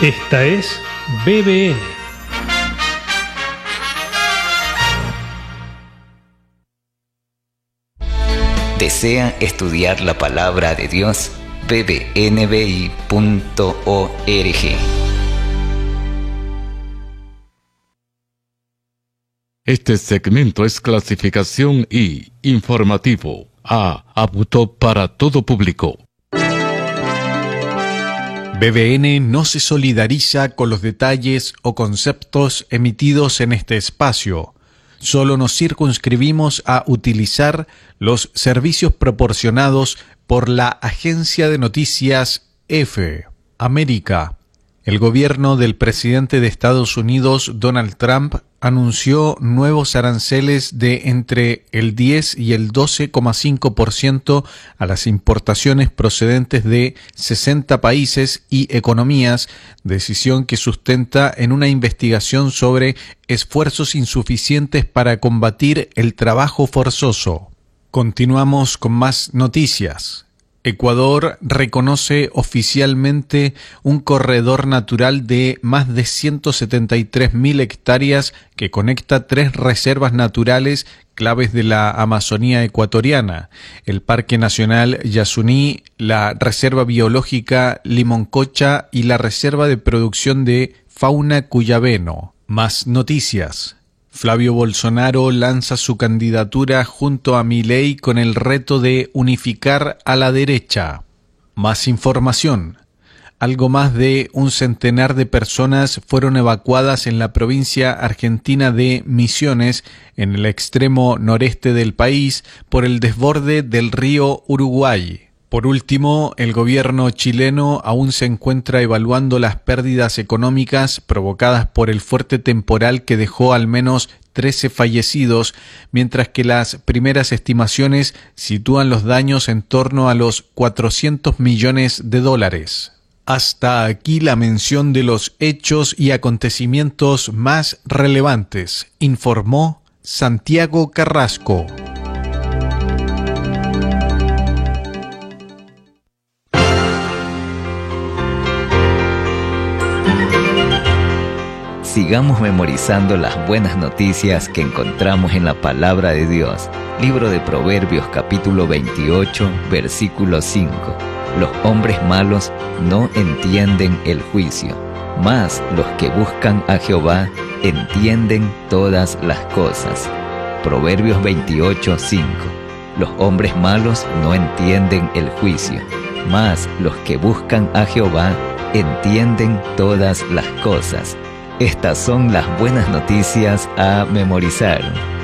Esta es BBN. ¿Desea estudiar la palabra de Dios? bbnbi.org. Este segmento es clasificación I, informativo, apto para todo público. BBN no se solidariza con los detalles o conceptos emitidos en este espacio. Solo nos circunscribimos a utilizar los servicios proporcionados por la agencia de noticias EFE América. El gobierno del presidente de Estados Unidos, Donald Trump, anunció nuevos aranceles de entre el 10 y el 12,5% a las importaciones procedentes de 60 países y economías, decisión que sustenta en una investigación sobre esfuerzos insuficientes para combatir el trabajo forzoso. Continuamos con más noticias. Ecuador reconoce oficialmente un corredor natural de más de 173.000 hectáreas que conecta 3 reservas naturales claves de la Amazonía ecuatoriana: el Parque Nacional Yasuní, la Reserva Biológica Limoncocha y la Reserva de Producción de Fauna Cuyabeno. Más noticias. Flavio Bolsonaro lanza su candidatura junto a Milei con el reto de unificar a la derecha. Más información. Algo más de un centenar de personas fueron evacuadas en la provincia argentina de Misiones, en el extremo noreste del país, por el desborde del río Uruguay. Por último, el gobierno chileno aún se encuentra evaluando las pérdidas económicas provocadas por el fuerte temporal que dejó al menos 13 fallecidos, mientras que las primeras estimaciones sitúan los daños en torno a los $400 millones. Hasta aquí la mención de los hechos y acontecimientos más relevantes, informó Santiago Carrasco. Sigamos memorizando las buenas noticias que encontramos en la palabra de Dios. Libro de Proverbios, capítulo 28, versículo 5. Los hombres malos no entienden el juicio, mas los que buscan a Jehová entienden todas las cosas. Proverbios 28, 5. Los hombres malos no entienden el juicio, mas los que buscan a Jehová entienden todas las cosas. Estas son las buenas noticias a memorizar.